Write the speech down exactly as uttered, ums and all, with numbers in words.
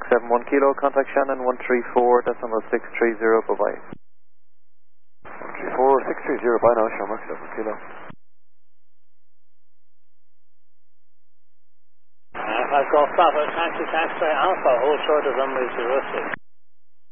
seven one kilo, contact Shannon one three four, decimal six three zero, bye bye. one three four six three zero, bye now, Shamrock seven kilo. Uh, I've got Papa, taxi, taxi, Alpha, hold short of runway zero six.